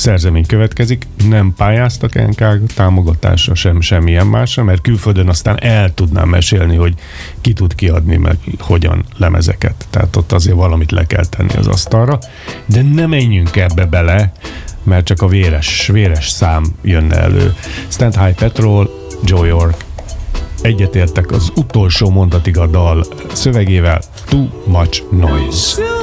szerzemény következik, nem pályáztak NK támogatásra sem, semmilyen másra, mert külföldön aztán el tudnám mesélni, hogy ki tud kiadni, meg hogyan lemezeket. Tehát ott azért valamit le kell tenni az asztalra, de nem menjünk ebbe bele, mert csak a véres szám jönne elő. Stand High Patrol, Joe York. Egyetértek az utolsó mondatig a dal szövegével, Too Much Noise.